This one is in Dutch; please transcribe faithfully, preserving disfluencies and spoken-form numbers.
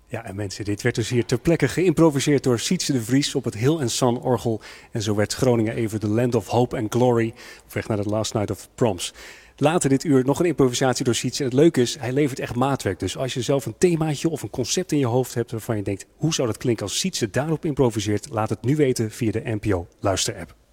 Ja, en mensen, dit werd dus hier ter plekke geïmproviseerd door Sietse de Vries op het Hill and Son orgel. En zo werd Groningen even de land of hope and glory, op weg naar de last night of proms. Later dit uur nog een improvisatie door Sietse. En het leuke is, hij levert echt maatwerk. Dus als je zelf een themaatje of een concept in je hoofd hebt waarvan je denkt, hoe zou dat klinken als Sietse daarop improviseert? Laat het nu weten via de N P O Luister-app.